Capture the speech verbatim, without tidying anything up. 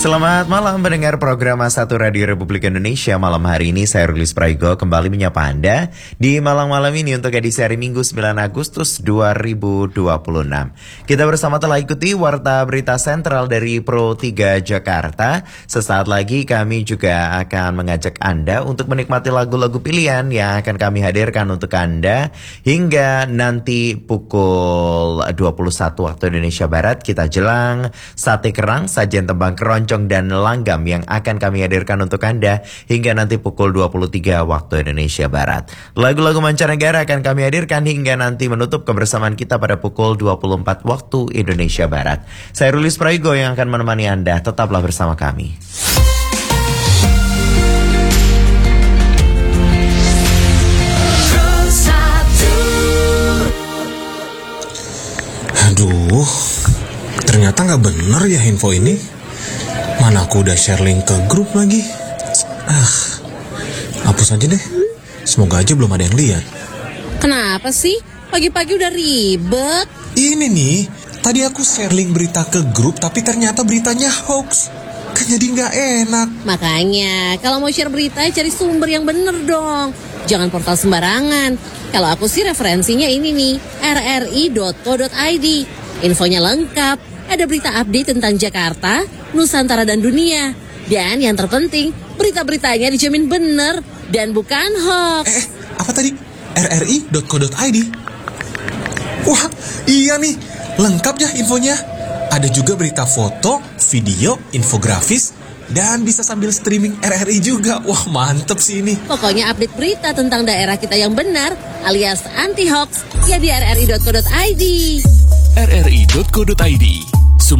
Selamat malam pendengar program satu Radio Republik Indonesia. Malam hari ini saya Rulis Praigo kembali menyapa Anda di malam-malam ini untuk edisi hari Minggu sembilan Agustus dua ribu dua puluh enam. Kita bersama telah ikuti Warta Berita Sentral dari Pro tiga Jakarta. Sesaat lagi kami juga akan mengajak Anda untuk menikmati lagu-lagu pilihan yang akan kami hadirkan untuk Anda hingga nanti pukul dua puluh satu waktu Indonesia Barat. Kita jelang sate kerang, sajian tembang keroncong dan langgam yang akan kami hadirkan untuk Anda hingga nanti pukul dua puluh tiga waktu Indonesia Barat. Lagu-lagu mancanegara akan kami hadirkan hingga nanti menutup kebersamaan kita pada pukul dua puluh empat waktu Indonesia Barat. Saya Rulis Praigo yang akan menemani Anda. Tetaplah bersama kami. Aduh, ternyata nggak bener ya info ini. Mana aku udah share link ke grup lagi. Ah, hapus aja deh. Semoga aja belum ada yang lihat. Kenapa sih? Pagi-pagi udah ribet. Ini nih, tadi aku share link berita ke grup tapi ternyata beritanya hoax. Kan jadi nggak enak. Makanya, kalau mau share berita cari sumber yang bener dong. Jangan portal sembarangan. Kalau aku sih referensinya ini nih, r r i dot co dot i d. Infonya lengkap. Ada berita update tentang Jakarta, Nusantara dan dunia. Dan yang terpenting, berita-beritanya dijamin bener dan bukan hoax. Eh, apa tadi? r r i dot co dot i d. Wah, iya nih. Lengkap ya infonya. Ada juga berita foto, video, infografis, dan bisa sambil streaming R R I juga. Wah, mantep sih ini. Pokoknya update berita tentang daerah kita yang benar alias anti-hoax ya di r r i dot co dot i d. r r i dot co dot i d